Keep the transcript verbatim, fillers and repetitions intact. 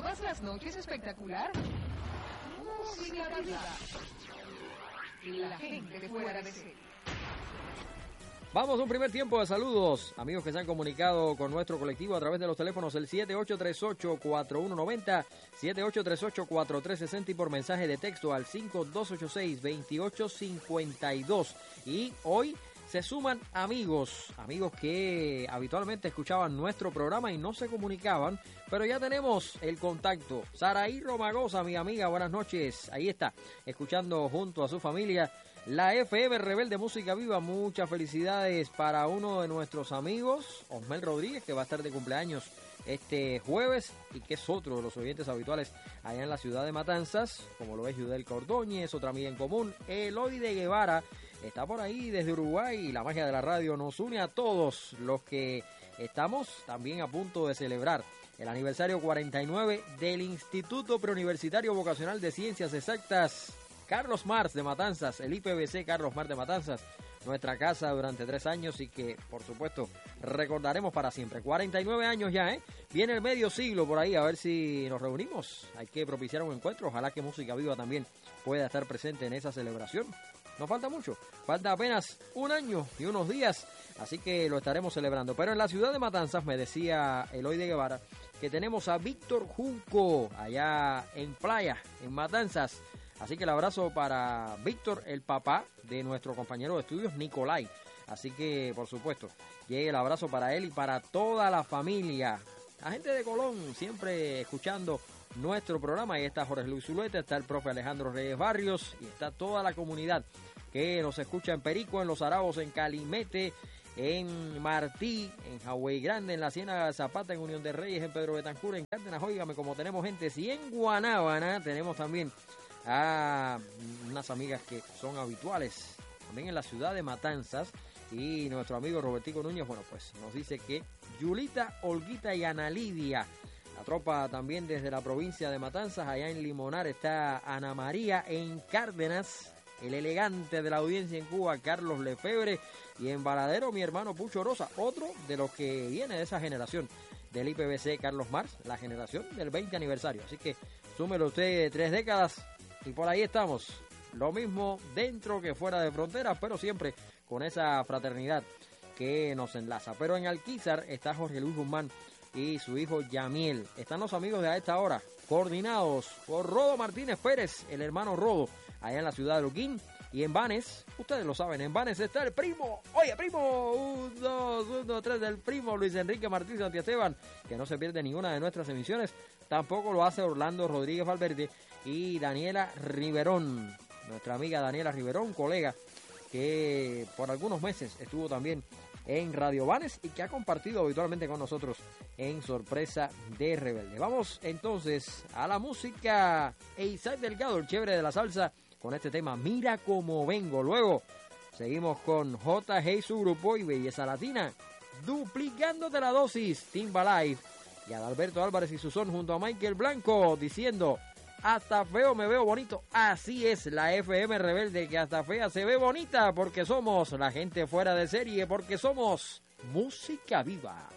Todas las noches espectacular. Música viva. La gente de fuera de serie. Vamos a un primer tiempo de saludos, amigos que se han comunicado con nuestro colectivo a través de los teléfonos el siete ocho tres ocho, cuatro uno nueve cero, siete ocho tres ocho, cuatro tres seis cero y por mensaje de texto al cinco dos ocho seis, dos ocho cinco dos. Y hoy se suman amigos, amigos que habitualmente escuchaban nuestro programa y no se comunicaban, pero ya tenemos el contacto. Saraí Romagosa, mi amiga, buenas noches. Ahí está, escuchando junto a su familia la F M Rebelde Música Viva. Muchas felicidades para uno de nuestros amigos, Osmel Rodríguez, que va a estar de cumpleaños este jueves y que es otro de los oyentes habituales allá en la ciudad de Matanzas, como lo es Yudel Cordóñez, otra amiga en común, Eloy de Guevara, está por ahí desde Uruguay y la magia de la radio nos une a todos los que estamos también a punto de celebrar el aniversario cuarenta y nueve del Instituto Preuniversitario Vocacional de Ciencias Exactas Carlos Marx de Matanzas, el I P V C Carlos Marx de Matanzas, nuestra casa durante tres años y que, por supuesto, recordaremos para siempre. cuarenta y nueve años ya, ¿eh? Viene el medio siglo por ahí, a ver si nos reunimos. Hay que propiciar un encuentro, ojalá que Música Viva también pueda estar presente en esa celebración. No falta mucho, falta apenas un año y unos días, así que lo estaremos celebrando. Pero en la ciudad de Matanzas, me decía Eloy de Guevara, que tenemos a Víctor Junco, allá en Playa, en Matanzas. Así que el abrazo para Víctor, el papá de nuestro compañero de estudios, Nicolai. Así que, por supuesto, llegue el abrazo para él y para toda la familia. La gente de Colón, siempre escuchando nuestro programa. Ahí está Jorge Luis Zulueta, está el profe Alejandro Reyes Barrios y está toda la comunidad que nos escucha en Perico, en Los Arabos, en Calimete, en Martí, en Hawái Grande, en la Ciénaga de Zapata, en Unión de Reyes, en Pedro Betancur, en Cárdenas. Óigame, como tenemos gente, y en Guanábana tenemos también a unas amigas que son habituales también en la ciudad de Matanzas, y nuestro amigo Robertico Núñez, bueno, pues nos dice que Yulita, Olguita y Ana Lidia, la tropa también desde la provincia de Matanzas. Allá en Limonar está Ana María, en Cárdenas el elegante de la audiencia en Cuba, Carlos Lefebvre, y en Varadero mi hermano Pucho Rosa, otro de los que viene de esa generación del I P V C Carlos Marx, la generación del veinte aniversario, así que súmelo usted tres décadas y por ahí estamos, lo mismo dentro que fuera de fronteras, pero siempre con esa fraternidad que nos enlaza. Pero en Alquizar está Jorge Luis Guzmán y su hijo Yamiel. Están los amigos de a esta hora, coordinados por Rodo Martínez Pérez, el hermano Rodo, allá en la ciudad de Luquín. Y en Banes, ustedes lo saben, en Banes está el primo, oye primo, un, dos, un, dos, tres del primo Luis Enrique Martínez Santiesteban, que no se pierde ninguna de nuestras emisiones. Tampoco lo hace Orlando Rodríguez Valverde y Daniela Riverón, nuestra amiga Daniela Riverón, colega que por algunos meses estuvo también en Radio Banes y que ha compartido habitualmente con nosotros en Sorpresa de Rebelde. Vamos entonces a la música. e Isaac Delgado, el chévere de la salsa, con este tema Mira Cómo Vengo. Luego seguimos con J G y su grupo y Belleza Latina, duplicándote la dosis, Timba Live, y Adalberto Álvarez y su son junto a Michael Blanco diciendo hasta feo me veo bonito. Así es la F M Rebelde, que hasta fea se ve bonita, porque somos la gente fuera de serie, porque somos Música Viva.